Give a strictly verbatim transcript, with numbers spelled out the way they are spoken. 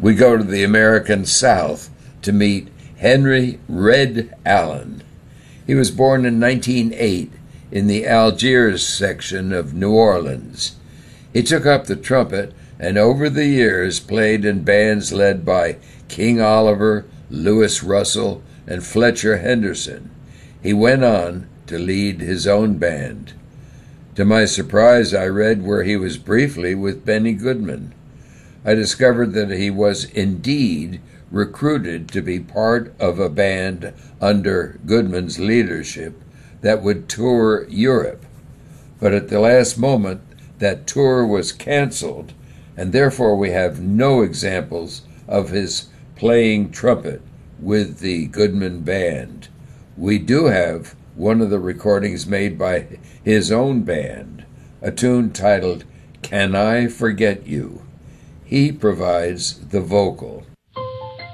we go to the American South to meet Henry Red Allen. He was born in nineteen oh eight in the Algiers section of New Orleans. He took up the trumpet and over the years played in bands led by King Oliver, Lewis Russell, and Fletcher Henderson. He went on to lead his own band. To my surprise, I read where he was briefly with Benny Goodman. I discovered that he was indeed recruited to be part of a band under Goodman's leadership that would tour Europe. But at the last moment, that tour was canceled, and therefore we have no examples of his playing trumpet with the Goodman Band. We do have one of the recordings made by his own band, a tune titled "Can I Forget You?" He provides the vocal.